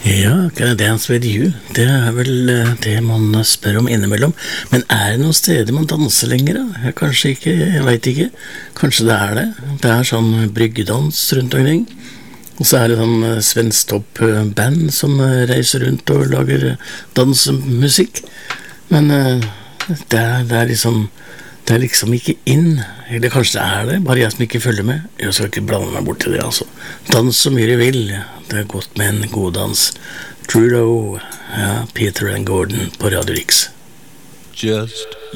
Ja, Can I Dance With You? Det vel det man spør om innimellom. Men det noen steder man danser lenger, da? Kanskje ikke, jeg vet ikke. Kanskje det det. Det sånn bryggedans rundt omkring. Og så det sånn svensktopp-band som reiser rundt og lager dansemusikk. Men det liksom... Det liksom ikke inn, eller kanskje det bare jeg som ikke følger med. Jeg skal ikke blande meg bort til det, altså. Dans så mye du vil, det godt med en god dans. True Low, ja, Peter and Gordon på Radio Rix. Just